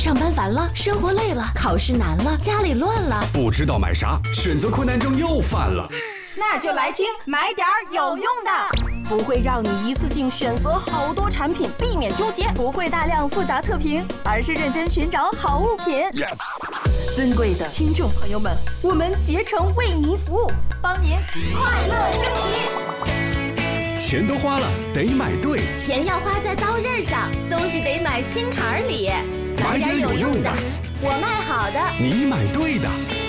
上班烦了，生活累了，考试难了，家里乱了， 不知道买啥，选择困难症又犯了。 那就来听买点有用的，不会让你一次性选择好多产品，避免纠结， 不会大量复杂测评，而是认真寻找好物品。 Yes. 尊贵的听众朋友们，我们竭诚为您服务， 帮您快乐升级。 钱都花了，得买对。 钱要花在刀刃上，东西得买心坎里。 买点有用的， 我卖好的， 你买对的。